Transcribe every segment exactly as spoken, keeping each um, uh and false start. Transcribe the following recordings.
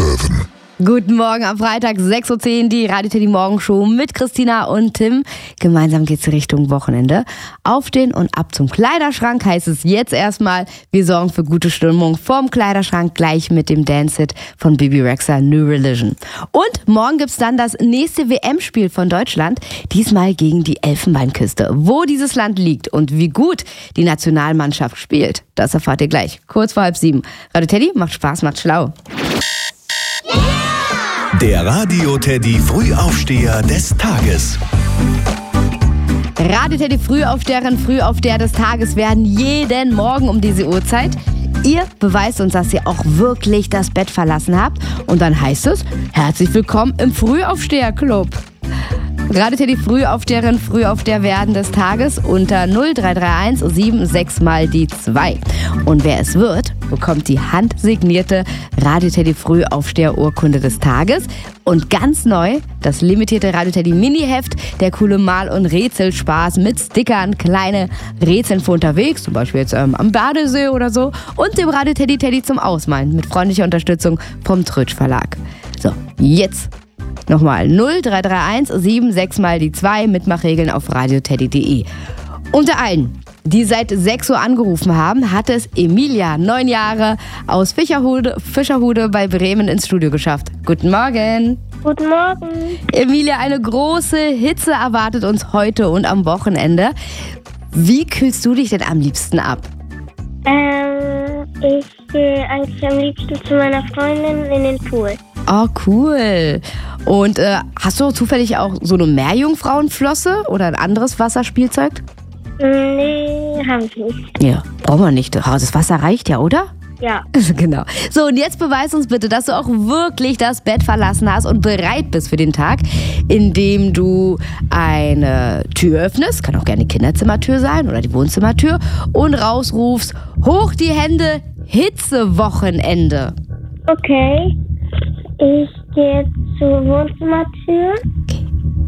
sieben. Guten Morgen am Freitag, sechs Uhr zehn, die Radio Teddy Morgenshow mit Christina und Tim. Gemeinsam geht's Richtung Wochenende. Aufstehen und ab zum Kleiderschrank heißt es jetzt erstmal. Wir sorgen für gute Stimmung vorm Kleiderschrank gleich mit dem Dance-Hit von Bebe Rexha, New Religion. Und morgen gibt's dann das nächste W M-Spiel von Deutschland. Diesmal gegen die Elfenbeinküste. Wo dieses Land liegt und wie gut die Nationalmannschaft spielt, das erfahrt ihr gleich. Kurz vor halb sieben. Radio Teddy macht Spaß, macht schlau. Der Radio Teddy Frühaufsteher des Tages. Radio Teddy Frühaufsteherin, Frühaufsteher des Tages werden jeden Morgen um diese Uhrzeit. Ihr beweist uns, dass ihr auch wirklich das Bett verlassen habt. Und dann heißt es, herzlich willkommen im Frühaufsteher-Club. Radio Teddy Frühaufsteherin, Frühaufsteher werden des Tages unter null drei drei eins sieben sechs mal die zwei. Und wer es wird, bekommt die handsignierte Radio Teddy Frühaufsteher Urkunde des Tages. Und ganz neu, das limitierte Radio Teddy Mini-Heft, der coole Mal- und Rätselspaß mit Stickern, kleine Rätseln für unterwegs, zum Beispiel jetzt ähm, am Badesee oder so. Und dem Radio Teddy Teddy zum Ausmalen mit freundlicher Unterstützung vom Trötsch Verlag. So, jetzt nochmal null drei drei eins sieben sechs mal die zwei, Mitmachregeln auf radioteddy punkt de. Unter allen, die seit sechs Uhr angerufen haben, hat es Emilia, neun Jahre, aus Fischerhude, Fischerhude bei Bremen ins Studio geschafft. Guten Morgen. Guten Morgen. Emilia, eine große Hitze erwartet uns heute und am Wochenende. Wie kühlst du dich denn am liebsten ab? Ähm, ich gehe eigentlich am liebsten zu meiner Freundin in den Pool. Oh, cool. Und äh, hast du zufällig auch so eine Meerjungfrauenflosse oder ein anderes Wasserspielzeug? Nee, habe ich nicht. Ja, brauchen wir nicht. Das Wasser reicht ja, oder? Ja. Genau. So, und jetzt beweis uns bitte, dass du auch wirklich das Bett verlassen hast und bereit bist für den Tag, indem du eine Tür öffnest, kann auch gerne die Kinderzimmertür sein oder die Wohnzimmertür, und rausrufst, hoch die Hände, Hitzewochenende. Okay. Ich gehe zur Wohnzimmertür. Okay.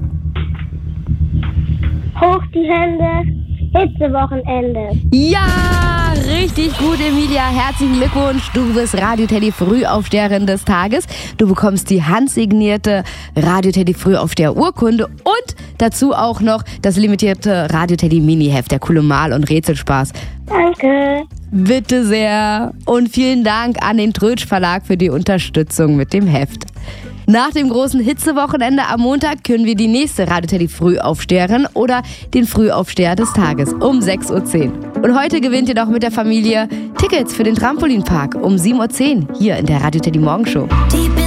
Hoch die Hände, Hitzewochenende. Ja, richtig gut, Emilia. Herzlichen Glückwunsch. Du bist Radio Teddy Frühaufsteherin des Tages. Du bekommst die handsignierte Radio Teddy Frühaufsteher Urkunde und dazu auch noch das limitierte Radio Teddy Mini-Heft, der coole Mal- und Rätselspaß. Danke. Bitte sehr. Und vielen Dank an den Trötsch Verlag für die Unterstützung mit dem Heft. Nach dem großen Hitzewochenende am Montag können wir die nächste Radio Teddy Frühaufsteherin oder den Frühaufsteher des Tages um sechs Uhr zehn. Und heute gewinnt ihr doch mit der Familie Tickets für den Trampolinpark um sieben Uhr zehn hier in der Radio Teddy Morgenshow.